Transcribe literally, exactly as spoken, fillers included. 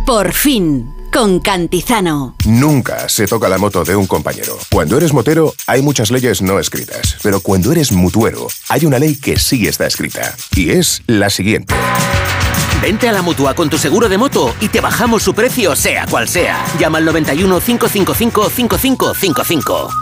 Por fin, con Cantizano. Nunca se toca la moto de un compañero. Cuando eres motero, hay muchas leyes no escritas. Pero cuando eres mutuero, hay una ley que sí está escrita. Y es la siguiente. Vente a la Mutua con tu seguro de moto y te bajamos su precio, sea cual sea. Llama al noventa y uno, cinco cinco cinco, cinco cinco cinco cinco.